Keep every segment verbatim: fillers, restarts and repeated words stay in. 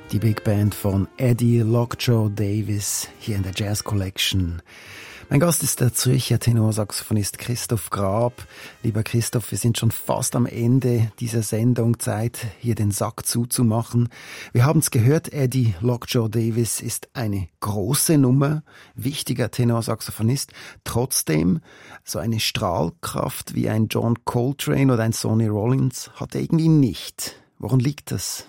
Die Big Band von Eddie Lockjaw Davis hier in der Jazz Collection. Mein Gast ist der Zürcher Tenorsaxophonist Christoph Grab. Lieber Christoph, wir sind schon fast am Ende dieser Sendung. Zeit, hier den Sack zuzumachen. Wir haben es gehört, Eddie Lockjaw Davis ist eine große Nummer, wichtiger Tenorsaxophonist. Trotzdem, so eine Strahlkraft wie ein John Coltrane oder ein Sonny Rollins hat er irgendwie nicht. Woran liegt das?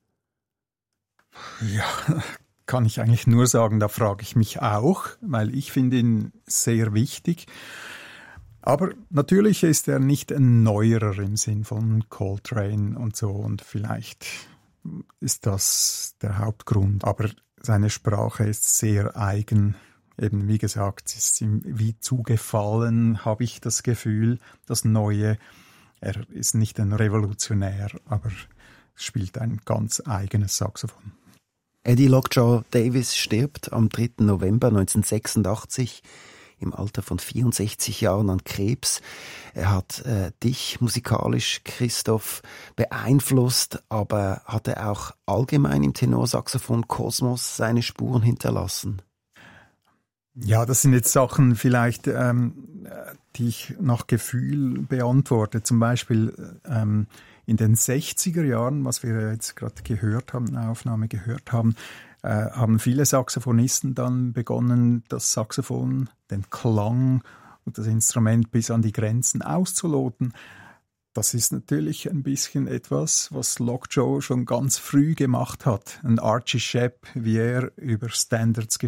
Ja, kann ich eigentlich nur sagen, da frage ich mich auch, weil ich finde ihn sehr wichtig. Aber natürlich ist er nicht ein Neuerer im Sinn von Coltrane und so, und vielleicht ist das der Hauptgrund. Aber seine Sprache ist sehr eigen. Eben wie gesagt, es ist ihm wie zugefallen, habe ich das Gefühl, das Neue. Er ist nicht ein Revolutionär, aber spielt ein ganz eigenes Saxophon. Eddie Lockjaw Davis stirbt am dritten November neunzehnhundertsechsundachtzig im Alter von vierundsechzig Jahren an Krebs. Er hat äh, dich musikalisch, Christoph, beeinflusst, aber hat er auch allgemein im Tenorsaxophon-Kosmos seine Spuren hinterlassen? Ja, das sind jetzt Sachen vielleicht, ähm, die ich nach Gefühl beantworte. Zum Beispiel ähm, in den sechziger Jahren, was wir jetzt gerade gehört haben, eine Aufnahme gehört haben, äh, haben viele Saxophonisten dann begonnen, das Saxophon, den Klang und das Instrument bis an die Grenzen auszuloten. Das ist natürlich ein bisschen etwas, was Lockjaw schon ganz früh gemacht hat. Ein Archie Shepp, wie er über Standards